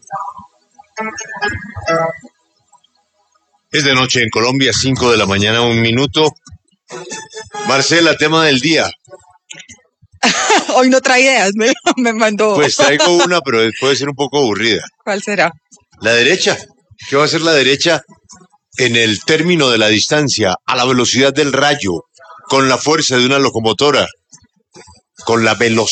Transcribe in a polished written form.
Es de noche en Colombia, 5 de la mañana, 1 minuto. Marcela, tema del día. Hoy no trae ideas, me mandó. Pues traigo una, pero puede ser un poco aburrida. ¿Cuál será? La derecha. ¿Qué va a hacer la derecha en el término de la distancia, a la velocidad del rayo, con la fuerza de una locomotora, con la velocidad